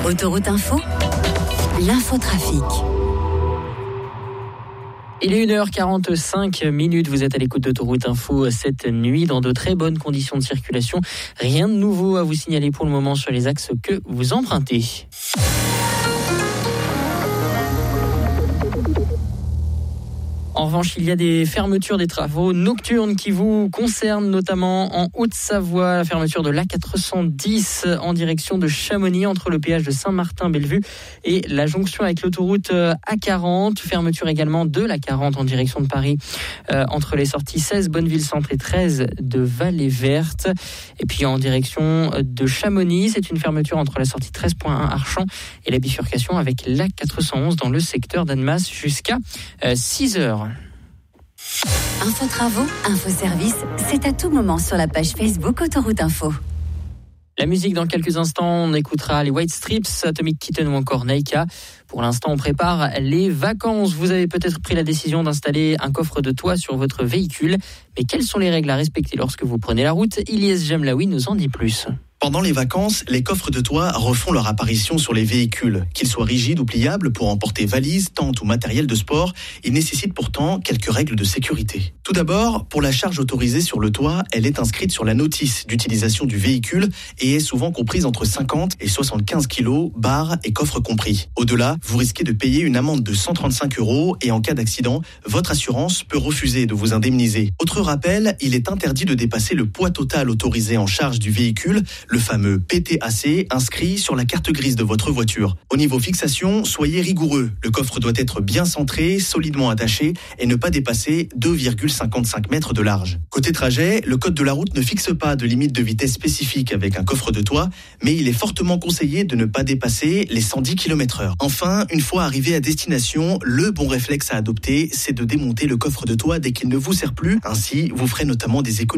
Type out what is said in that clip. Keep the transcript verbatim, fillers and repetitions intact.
Autoroute Info, l'infotrafic. Il est une heure quarante-cinq minutes, vous êtes à l'écoute d'Autoroute Info cette nuit dans de très bonnes conditions de circulation. Rien de nouveau à vous signaler pour le moment sur les axes que vous empruntez. En revanche, il y a des fermetures des travaux nocturnes qui vous concernent, notamment en Haute-Savoie. La fermeture de l'A quatre cent dix en direction de Chamonix, entre le péage de Saint-Martin-Bellevue et la jonction avec l'autoroute A quarante. Fermeture également de l'A quarante en direction de Paris, euh, entre les sorties seize Bonneville-Centre et treize de Vallée-Verte. Et puis en direction de Chamonix, c'est une fermeture entre la sortie treize point un Archamps et la bifurcation avec l'A quatre cent onze dans le secteur d'Annemasse jusqu'à euh, six heures. Info Travaux, Info Service, c'est à tout moment sur la page Facebook Autoroute Info. La musique dans quelques instants, on écoutera les White Stripes, Atomic Kitten ou encore Naika. Pour l'instant, on prépare les vacances. Vous avez peut-être pris la décision d'installer un coffre de toit sur votre véhicule. Mais quelles sont les règles à respecter lorsque vous prenez la route ? Ilyes Jamlaoui nous en dit plus. Pendant les vacances, les coffres de toit refont leur apparition sur les véhicules. Qu'ils soient rigides ou pliables pour emporter valises, tentes ou matériel de sport, ils nécessitent pourtant quelques règles de sécurité. Tout d'abord, pour la charge autorisée sur le toit, elle est inscrite sur la notice d'utilisation du véhicule et est souvent comprise entre cinquante et soixante-quinze kilos, barres et coffres compris. Au-delà, vous risquez de payer une amende de cent trente-cinq euros et en cas d'accident, votre assurance peut refuser de vous indemniser. Autre rappel, il est interdit de dépasser le poids total autorisé en charge du véhicule, le fameux P T A C inscrit sur la carte grise de votre voiture. Au niveau fixation, soyez rigoureux. Le coffre doit être bien centré, solidement attaché et ne pas dépasser deux virgule cinquante-cinq mètres de large. Côté trajet, le code de la route ne fixe pas de limite de vitesse spécifique avec un coffre de toit, mais il est fortement conseillé de ne pas dépasser les cent dix kilomètres heure. Enfin, une fois arrivé à destination, le bon réflexe à adopter, c'est de démonter le coffre de toit dès qu'il ne vous sert plus. Ainsi, vous ferez notamment des économies.